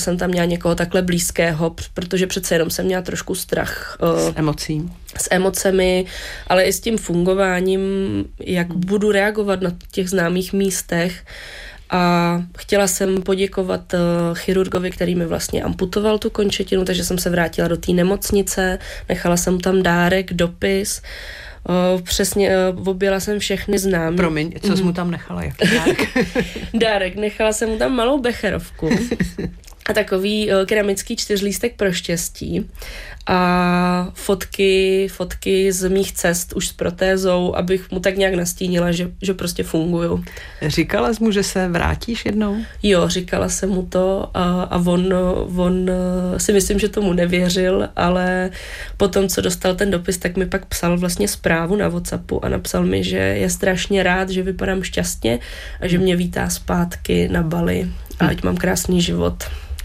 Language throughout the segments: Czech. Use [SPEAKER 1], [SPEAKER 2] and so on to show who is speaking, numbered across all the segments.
[SPEAKER 1] jsem tam měla někoho takhle blízkého, protože přece jenom jsem měla trošku strach. S emocemi, ale i s tím fungováním, jak budu reagovat na těch známých místech. A chtěla jsem poděkovat chirurgovi, který mi vlastně amputoval tu končetinu, takže jsem se vrátila do té nemocnice, nechala jsem tam dárek, dopis, přesně objela jsem všechny známí.
[SPEAKER 2] Promiň, co jsi mu tam nechala, jaký dárek?
[SPEAKER 1] Dárek, nechala jsem mu tam malou becherovku a takový keramický 4lístek pro štěstí a fotky z mých cest už s protézou, abych mu tak nějak nastínila, že prostě funguju.
[SPEAKER 2] Říkala jsi mu, že se vrátíš jednou?
[SPEAKER 1] Jo, říkala jsem mu to a on si myslím, že tomu nevěřil, ale potom, co dostal ten dopis, tak mi pak psal vlastně zprávu na WhatsAppu a napsal mi, že je strašně rád, že vypadám šťastně a že mě vítá zpátky na Bali a ať mám krásný život.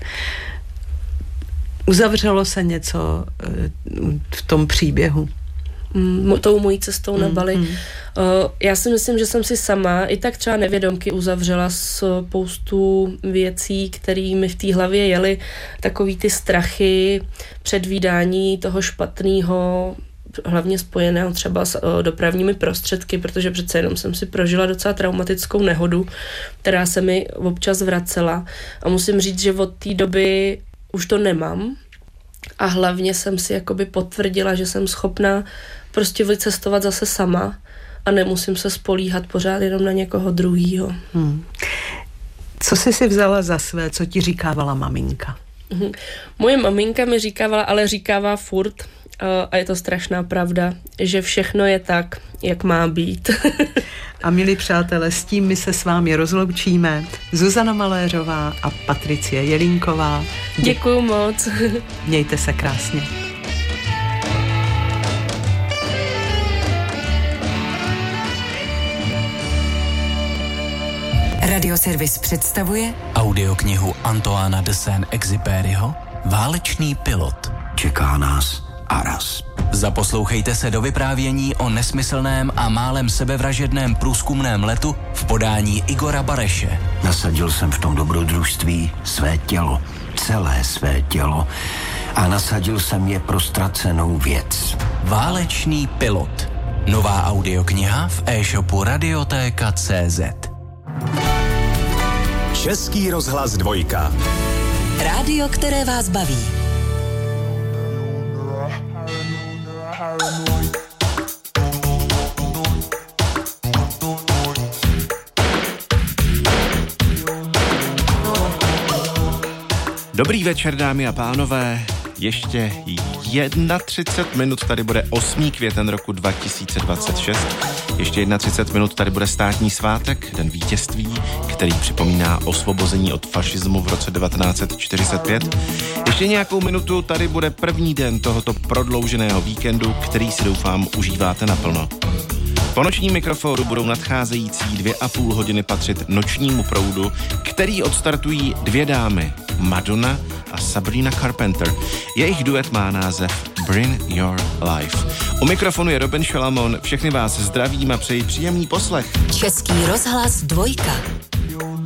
[SPEAKER 2] Uzavřelo se něco v tom příběhu?
[SPEAKER 1] Tou mojí cestou na Bali. Já si myslím, že jsem si sama i tak třeba nevědomky uzavřela spoustu věcí, které mi v té hlavě jely, takový ty strachy, předvídání toho špatného, hlavně spojeného třeba s dopravními prostředky, protože přece jenom jsem si prožila docela traumatickou nehodu, která se mi občas vracela a musím říct, že od té doby už to nemám a hlavně jsem si jakoby potvrdila, že jsem schopná prostě vycestovat zase sama a nemusím se spolíhat pořád jenom na někoho druhýho.
[SPEAKER 2] Co jsi si vzala za své, co ti říkávala maminka?
[SPEAKER 1] Moje maminka mi říkávala, ale říkává furt, a je to strašná pravda, že všechno je tak, jak má být.
[SPEAKER 2] A milí přátelé, s tím my se s vámi rozloučíme. Zuzana Maléřová a Patricie Jelínková.
[SPEAKER 1] Děkuju moc.
[SPEAKER 2] Mějte se krásně.
[SPEAKER 3] Radioservis představuje audioknihu Antoána de Saint-Exupéryho Válečný pilot.
[SPEAKER 4] Čeká nás Aras.
[SPEAKER 3] Zaposlouchejte se do vyprávění o nesmyslném a málem sebevražedném průzkumném letu v podání Igora Bareše.
[SPEAKER 4] Nasadil jsem v tom dobrodružství své tělo, celé své tělo a nasadil jsem je pro ztracenou věc.
[SPEAKER 3] Válečný pilot. Nová audiokniha v e-shopu Radiotéka.cz.
[SPEAKER 5] Český rozhlas 2.
[SPEAKER 3] Rádio, které vás baví.
[SPEAKER 6] Dobrý večer, dámy a pánové. Ještě 31 minut tady bude 8. květen roku 2026. Ještě 31 minut tady bude státní svátek, Den vítězství, který připomíná osvobození od fašismu v roce 1945. Ještě nějakou minutu tady bude první den tohoto prodlouženého víkendu, který si doufám užíváte naplno. Po nočním mikrofonu budou nadcházející 2,5 hodiny patřit nočnímu proudu, který odstartují dvě dámy, Madonna a Sabrina Carpenter. Jejich duet má název Bring Your Life. U mikrofonu je Robin Šalamon, všechny vás zdravím a přeji příjemný poslech.
[SPEAKER 3] Český rozhlas 2.